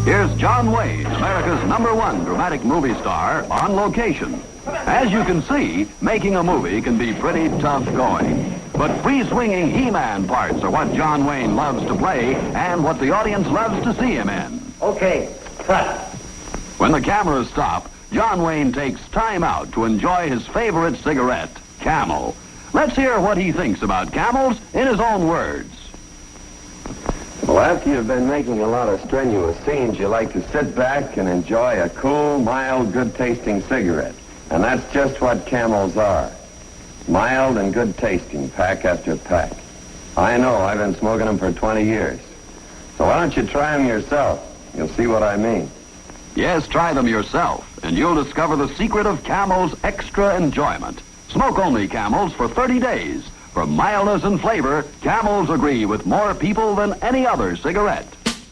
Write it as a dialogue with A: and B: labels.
A: Here's John Wayne, America's #1 dramatic movie star, on location. As you can see, making a movie can be pretty tough going. But free-swinging He-Man parts are what John Wayne loves to play and what the audience loves to see him in.
B: Okay, cut.
A: When the cameras stop, John Wayne takes time out to enjoy his favorite cigarette, Camel. Let's hear what he thinks about Camels in his own words.
C: Well, after you've been making a lot of strenuous scenes, you like to sit back and enjoy a cool, mild, good-tasting cigarette. And that's just what Camels are. Mild and good-tasting, pack after pack. I know, I've been smoking them for 20 years. So why don't you try them yourself? You'll see what I mean.
A: Yes, try them yourself, and you'll discover the secret of Camel's extra enjoyment. Smoke only Camels for 30 days. For mildness and flavor, Camels agree with more people than any other cigarette.